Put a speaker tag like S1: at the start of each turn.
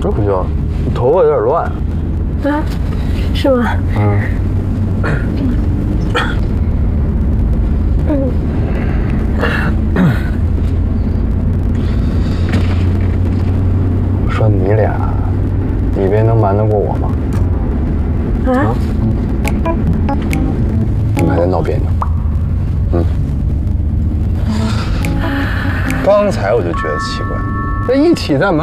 S1: 这不行，你头发有点乱。
S2: 啊，是吗？
S1: 我说你俩，里边能瞒得过我吗？
S2: 啊？
S1: 你们还在闹别扭？刚才我就觉得奇怪，这一起在门